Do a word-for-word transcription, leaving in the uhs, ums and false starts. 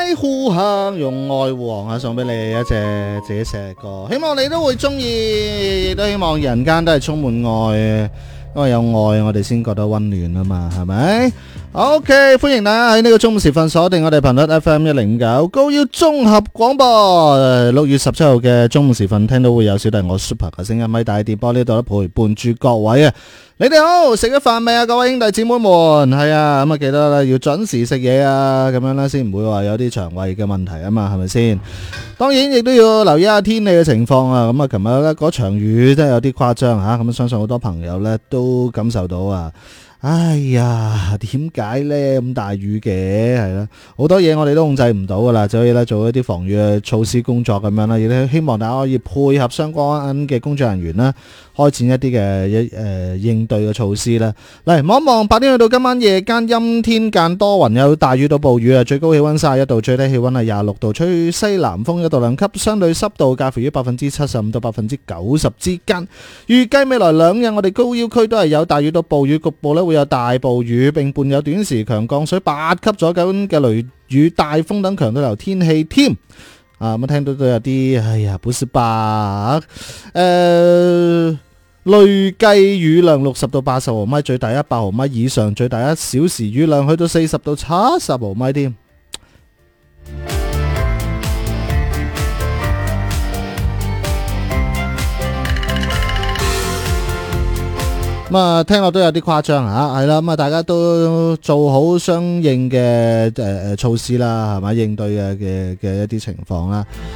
呼喊，用愛護航啊，送俾你一隻自己寫嘅歌，希望你都會中意，亦都希望人間都係充滿愛，因為有愛我哋先覺得溫暖啊嘛，係咪 ？OK， 歡迎大家喺呢個中午時分鎖定我哋頻率 F M 一零五九高腰綜合廣播。六月十七號嘅中午時分，聽到會有小弟我 Super 嘅聲音喺大電波呢度咧陪伴住各位啊！你哋好，食咗飯未啊？各位兄弟姊妹們，係啊，咁啊記得啦，要準時食嘢啊，咁樣咧先唔會話有啲腸胃嘅問題啊嘛，係咪先？當然亦都要留意下天氣嘅情況啊。咁啊，琴日咧嗰場雨真係有啲誇張吓，咁啊相信好多朋友咧都感受到啊。哎呀，點解呢咁大雨嘅？係啦，好多嘢我哋都控制唔到噶啦，就可以咧做一啲防雨嘅措施工作咁樣啦，亦都希望大家可以配合相關嘅工作人員啦，開展一啲嘅一誒應對嘅措施啦。嚟望一望，八點去到今晚夜間陰天間多雲，有大雨到暴雨啊！最高氣溫三十一度，最低氣溫係廿六度，吹西南風一到兩級，相對濕度介乎於百分之七十五到百分之九十之間。預計未來兩日我哋高要區都係有大雨到暴雨，局部咧會有大暴雨，並伴有短時強降水八級左右嘅雷雨、大風等強對流天氣添。啊，咁聽到都有啲，哎呀，不是吧？誒、呃，累計雨量六十到八十毫米，最大一百毫米以上，最大一小時雨量去到四十到七十毫米添。咁啊，聽落都有啲誇張啊，係啦，咁啊，大家都做好相應嘅誒誒措施啦，係咪應對嘅嘅嘅一啲情況啦。